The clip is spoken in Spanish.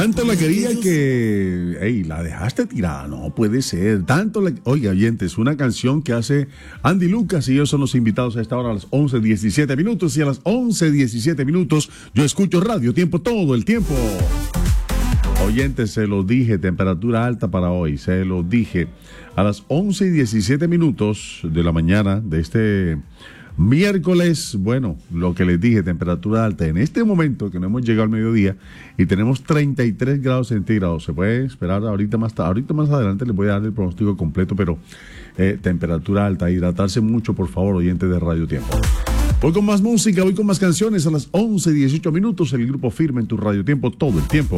Tanto la quería que, la dejaste tirada. No puede ser. Tanto la... Oiga, oyentes, una canción que hace Andy Lucas y ellos son los invitados a esta hora a las 11:17 minutos. Y a las 11:17 minutos yo escucho Radio Tiempo todo el tiempo. Oyentes, se los dije, temperatura alta para hoy. Se los dije. A las 11:17 minutos de la mañana de este miércoles, bueno, lo que les dije, temperatura alta. En este momento que no hemos llegado al mediodía y tenemos 33 grados centígrados, se puede esperar ahorita más adelante les voy a dar el pronóstico completo, pero temperatura alta, hidratarse mucho, por favor, oyentes de Radio Tiempo. Voy con más música, voy con más canciones a las 11:18 minutos, el grupo Firme en tu Radio Tiempo todo el tiempo.